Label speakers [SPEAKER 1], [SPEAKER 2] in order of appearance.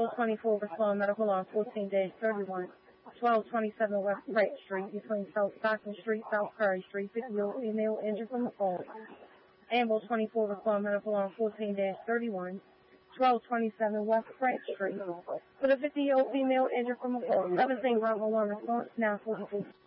[SPEAKER 1] Amble 24 respond medical on 14-31. 1227 West Pratt Street between South Stockton Street, South Curry Street, 50-year-old female injured from the fall. Amble 24 respond medical on 14-31. 1227 West Pratt Street with a 50-year-old female injured from a fall. 17 911 response now 44.